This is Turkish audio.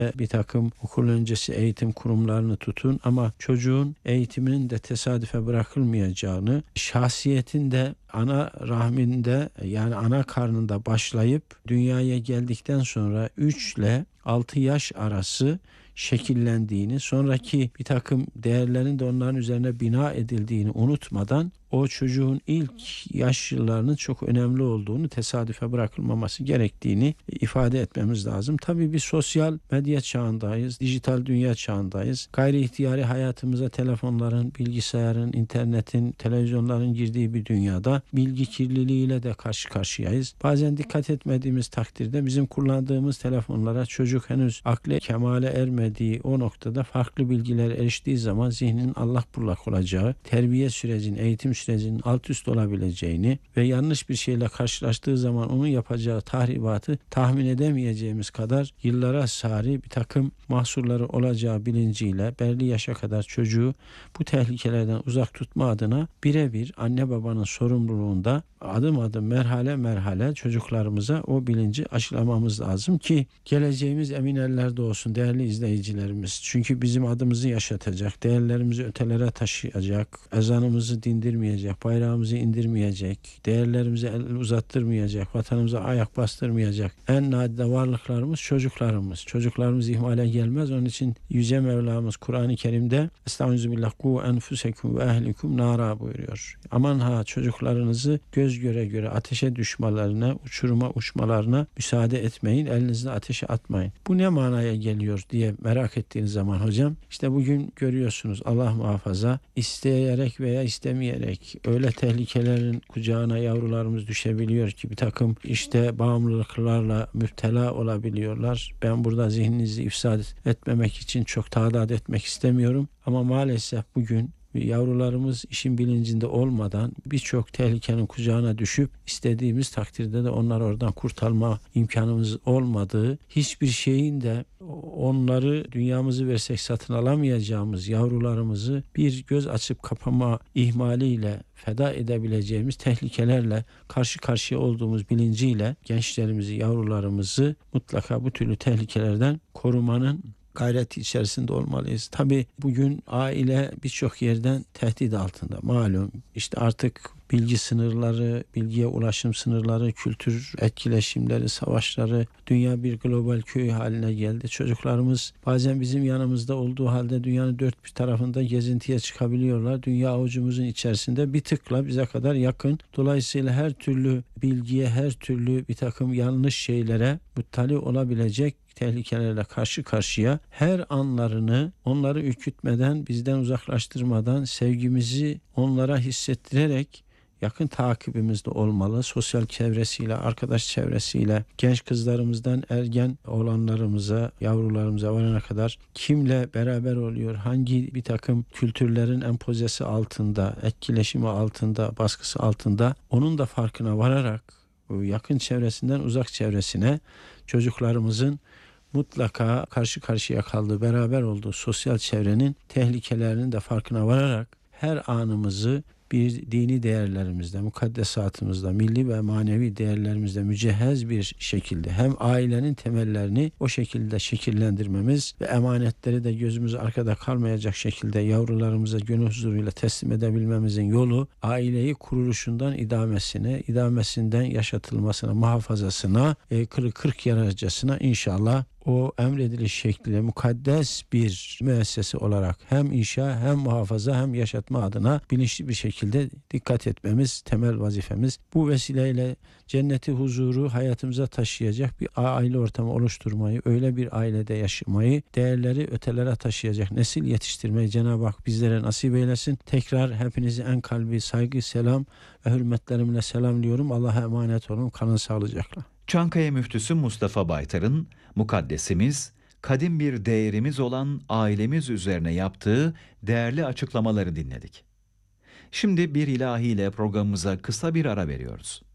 bir takım okul öncesi eğitim kurumlarını tutun ama çocuğun eğitiminin de tesadüfe bırakılmayacağını, şahsiyetin de ana rahminde yani ana karnında başlayıp dünyaya geldikten sonra 3 ile 6 yaş arası şekillendiğini, sonraki bir takım değerlerin de onların üzerine bina edildiğini unutmadan o çocuğun ilk yaş yıllarının çok önemli olduğunu, tesadüfe bırakılmaması gerektiğini ifade etmemiz lazım. Tabii bir sosyal medya çağındayız, dijital dünya çağındayız. Gayri ihtiyari hayatımıza telefonların, bilgisayarın, internetin, televizyonların girdiği bir dünyada bilgi kirliliğiyle de karşı karşıyayız. Bazen dikkat etmediğimiz takdirde bizim kullandığımız telefonlara çocuk henüz akli kemale ermediği o noktada farklı bilgiler eriştiği zaman zihninin allak bullak olacağı, terbiye sürecinin, eğitim sürecinin alt üst olabileceğini ve yanlış bir şeyle karşılaştığı zaman onun yapacağı tahribatı tahmin edemeyeceğimiz kadar yıllara sari bir takım mahsurları olacağı bilinciyle belli yaşa kadar çocuğu bu tehlikelerden uzak tutma adına birebir anne babanın sorumluluğunda adım adım merhale merhale çocuklarımıza o bilinci aşılamamız lazım ki geleceğimiz emin ellerde olsun değerli izleyicilerimiz. Çünkü bizim adımızı yaşatacak, değerlerimizi ötelere taşıyacak, ezanımızı dindirmeyecek, bayrağımızı indirmeyecek, değerlerimize el uzattırmayacak, vatanımıza ayak bastırmayacak en nadide varlıklarımız çocuklarımız. Çocuklarımız ihmale gelmez. Onun için Yüce Mevlamız Kur'an-ı Kerim'de Estağfirullah ku enfusekum ve ehlikum nara buyuruyor. Aman ha çocuklarınızı göz göre göre ateşe düşmelerine, uçuruma uçmalarına müsaade etmeyin. Elinizle ateşe atmayın. Bu ne manaya geliyor diye merak ettiğiniz zaman hocam işte bugün görüyorsunuz Allah muhafaza isteyerek veya istemeyerek öyle tehlikelerin kucağına yavrularımız düşebiliyor ki bir takım işte bağımlılıklarla müptela olabiliyorlar. Ben burada zihninizi ifsad etmemek için çok tadat etmek istemiyorum ama maalesef bugün yavrularımız işin bilincinde olmadan birçok tehlikenin kucağına düşüp istediğimiz takdirde de onları oradan kurtarma imkanımız olmadığı, hiçbir şeyin de onları dünyamızı versek satın alamayacağımız yavrularımızı bir göz açıp kapama ihmaliyle feda edebileceğimiz tehlikelerle karşı karşıya olduğumuz bilinciyle gençlerimizi, yavrularımızı mutlaka bu türlü tehlikelerden korumanın gayreti içerisinde olmalıyız. Tabii bugün aile birçok yerden tehdit altında. Malum işte artık bilgi sınırları, bilgiye ulaşım sınırları, kültür etkileşimleri, savaşları, dünya bir global köy haline geldi. Çocuklarımız bazen bizim yanımızda olduğu halde dünyanın dört bir tarafında gezintiye çıkabiliyorlar. Dünya avucumuzun içerisinde bir tıkla bize kadar yakın. Dolayısıyla her türlü bilgiye, her türlü bir takım yanlış şeylere muttali olabilecek tehlikelerle karşı karşıya her anlarını onları ürkütmeden, bizden uzaklaştırmadan sevgimizi onlara hissettirerek yakın takibimizde olmalı. Sosyal çevresiyle, arkadaş çevresiyle, genç kızlarımızdan ergen oğlanlarımıza, yavrularımıza varana kadar kimle beraber oluyor, hangi bir takım kültürlerin empozesi altında, etkileşimi altında, baskısı altında onun da farkına vararak yakın çevresinden uzak çevresine çocuklarımızın mutlaka karşı karşıya kaldığı, beraber olduğu sosyal çevrenin tehlikelerinin de farkına vararak her anımızı bir dini değerlerimizde, mukaddesatımızda, milli ve manevi değerlerimizde mücehhez bir şekilde hem ailenin temellerini o şekilde şekillendirmemiz ve emanetleri de gözümüz arkada kalmayacak şekilde yavrularımıza gönül huzuruyla teslim edebilmemizin yolu aileyi kuruluşundan idamesine, idamesinden yaşatılmasına, muhafazasına, kırık 40 yararcasına inşallah o emrediliş şekliyle mukaddes bir müessese olarak hem inşa hem muhafaza hem yaşatma adına bilinçli bir şekilde dikkat etmemiz temel vazifemiz. Bu vesileyle cenneti huzuru hayatımıza taşıyacak bir aile ortamı oluşturmayı, öyle bir ailede yaşamayı, değerleri ötelere taşıyacak nesil yetiştirmeyi Cenab-ı Hak bizlere nasip eylesin. Tekrar hepinizi en kalbi saygı, selam ve hürmetlerimle selamlıyorum. Allah'a emanet olun. Kalın sağlıcakla. Çankaya Müftüsü Mustafa Baytar'ın mukaddesimiz, kadim bir değerimiz olan ailemiz üzerine yaptığı değerli açıklamaları dinledik. Şimdi bir ilahiyle programımıza kısa bir ara veriyoruz.